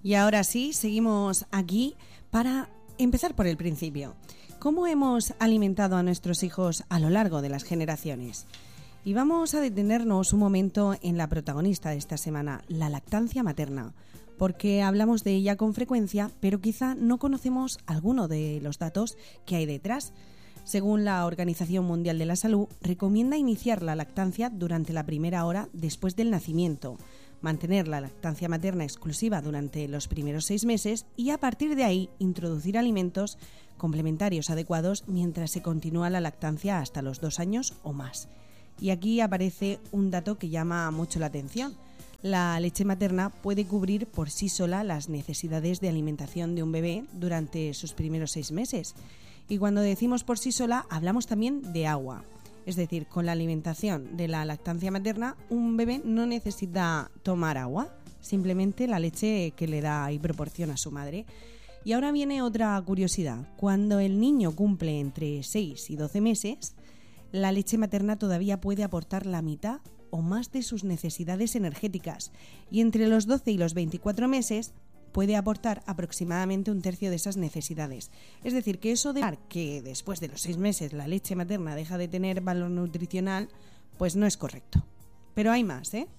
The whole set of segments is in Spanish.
Y ahora sí, seguimos aquí para empezar por el principio. ¿Cómo hemos alimentado a nuestros hijos a lo largo de las generaciones? Y vamos a detenernos un momento en la protagonista de esta semana, la lactancia materna, porque hablamos de ella con frecuencia, pero quizá no conocemos alguno de los datos que hay detrás. Según la Organización Mundial de la Salud, recomienda iniciar la lactancia durante la primera hora después del nacimiento, mantener la lactancia materna exclusiva durante los primeros 6 meses y a partir de ahí introducir alimentos complementarios adecuados mientras se continúa la lactancia hasta los 2 años o más. Y aquí aparece un dato que llama mucho la atención. La leche materna puede cubrir por sí sola las necesidades de alimentación de un bebé durante sus primeros 6 meses. Y cuando decimos por sí sola, hablamos también de agua. Es decir, con la alimentación de la lactancia materna, un bebé no necesita tomar agua, simplemente la leche que le da y proporciona su madre. Y ahora viene otra curiosidad. Cuando el niño cumple entre 6 y 12 meses, la leche materna todavía puede aportar la mitad o más de sus necesidades energéticas. Y entre los 12 y los 24 meses puede aportar aproximadamente un tercio de esas necesidades. Es decir, que eso de que después de los 6 meses la leche materna deja de tener valor nutricional, pues no es correcto. Pero hay más, ¿eh?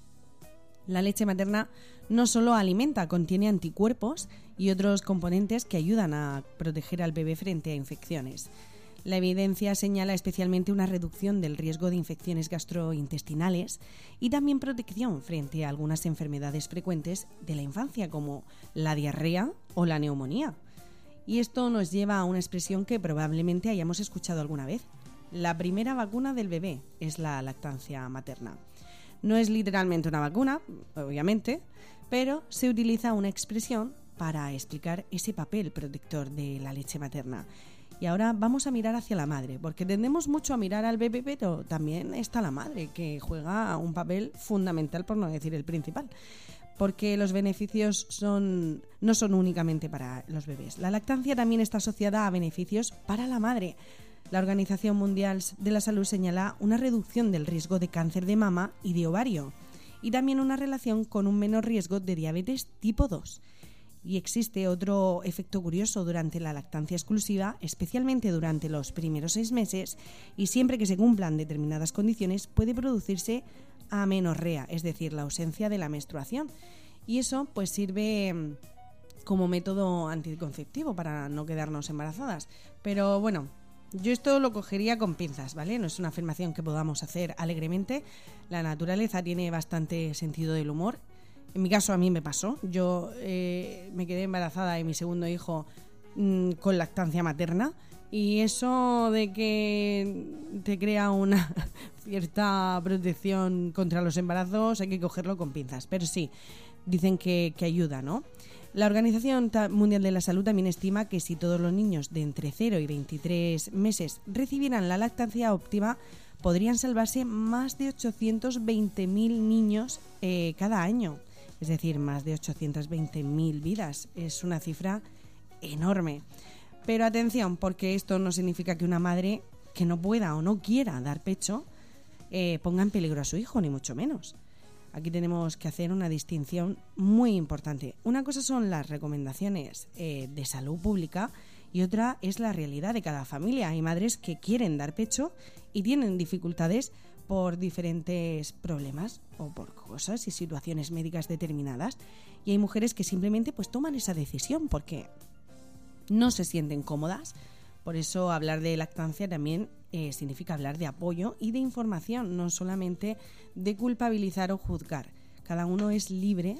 La leche materna no solo alimenta, contiene anticuerpos y otros componentes que ayudan a proteger al bebé frente a infecciones. La evidencia señala especialmente una reducción del riesgo de infecciones gastrointestinales y también protección frente a algunas enfermedades frecuentes de la infancia como la diarrea o la neumonía. Y esto nos lleva a una expresión que probablemente hayamos escuchado alguna vez. La primera vacuna del bebé es la lactancia materna. No es literalmente una vacuna, obviamente, pero se utiliza una expresión para explicar ese papel protector de la leche materna. Y ahora vamos a mirar hacia la madre, porque tendemos mucho a mirar al bebé, pero también está la madre, que juega un papel fundamental, por no decir el principal, porque los beneficios no son únicamente para los bebés. La lactancia también está asociada a beneficios para la madre. La Organización Mundial de la Salud señala una reducción del riesgo de cáncer de mama y de ovario, y también una relación con un menor riesgo de diabetes tipo 2. Y existe otro efecto curioso durante la lactancia exclusiva, especialmente durante los primeros 6 meses, y siempre que se cumplan determinadas condiciones puede producirse amenorrea, es decir, la ausencia de la menstruación. Y eso pues sirve como método anticonceptivo para no quedarnos embarazadas. Pero bueno, yo esto lo cogería con pinzas, ¿vale? No es una afirmación que podamos hacer alegremente. La naturaleza tiene bastante sentido del humor. En mi caso a mí me pasó, yo me quedé embarazada de mi segundo hijo con lactancia materna y eso de que te crea una cierta protección contra los embarazos hay que cogerlo con pinzas, pero sí, dicen que ayuda, ¿no? La Organización Mundial de la Salud también estima que si todos los niños de entre 0 y 23 meses recibieran la lactancia óptima, podrían salvarse más de 820.000 niños cada año. Es decir, más de 820.000 vidas. Es una cifra enorme. Pero atención, porque esto no significa que una madre que no pueda o no quiera dar pecho ponga en peligro a su hijo, ni mucho menos. Aquí tenemos que hacer una distinción muy importante. Una cosa son las recomendaciones de salud pública y otra es la realidad de cada familia. Hay madres que quieren dar pecho y tienen dificultades por diferentes problemas o por cosas y situaciones médicas determinadas, y hay mujeres que simplemente pues toman esa decisión porque no se sienten cómodas. Por eso hablar de lactancia también significa hablar de apoyo y de información, no solamente de culpabilizar o juzgar. Cada uno es libre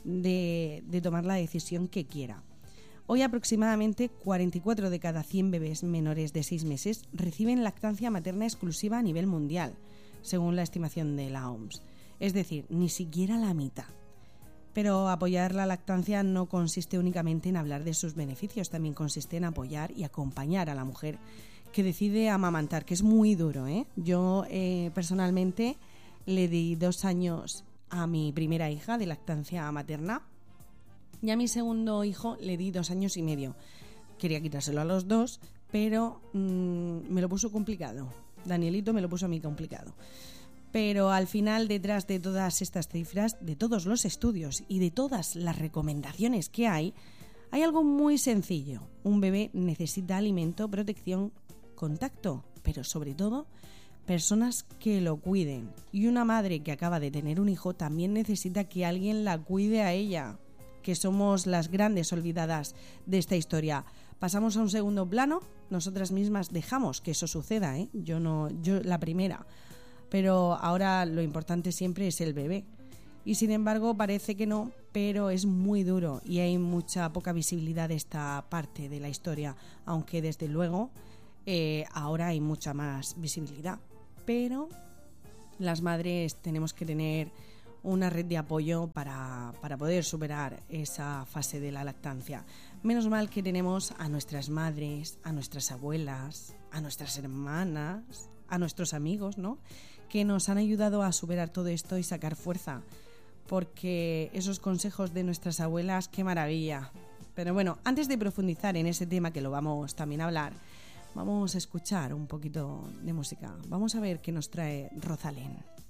de tomar la decisión que quiera. Hoy aproximadamente 44 de cada 100 bebés menores de 6 meses reciben lactancia materna exclusiva a nivel mundial, según la estimación de la OMS. Es decir, ni siquiera la mitad. Pero apoyar la lactancia no consiste únicamente en hablar de sus beneficios, también consiste en apoyar y acompañar a la mujer que decide amamantar, que es muy duro, ¿eh? Yo personalmente le di 2 años a mi primera hija de lactancia materna y a mi segundo hijo le di 2 años y medio. Quería quitárselo a los dos, pero me lo puso complicado. Danielito me lo puso a mí complicado. Pero al final, detrás de todas estas cifras, de todos los estudios y de todas las recomendaciones que hay algo muy sencillo. Un bebé necesita alimento, protección, contacto, pero sobre todo, personas que lo cuiden. Y una madre que acaba de tener un hijo también necesita que alguien la cuide a ella, que somos las grandes olvidadas de esta historia. Pasamos a un segundo plano, nosotras mismas dejamos que eso suceda, yo la primera. Pero ahora lo importante siempre es el bebé. Y sin embargo parece que no, pero es muy duro y hay poca visibilidad de esta parte de la historia, aunque desde luego ahora hay mucha más visibilidad. Pero las madres tenemos que tener una red de apoyo para poder superar esa fase de la lactancia. Menos mal que tenemos a nuestras madres, a nuestras abuelas, a nuestras hermanas, a nuestros amigos, ¿no?, que nos han ayudado a superar todo esto y sacar fuerza, porque esos consejos de nuestras abuelas, qué maravilla. Pero bueno, antes de profundizar en ese tema, que lo vamos también a hablar, vamos a escuchar un poquito de música. Vamos a ver qué nos trae Rosalén.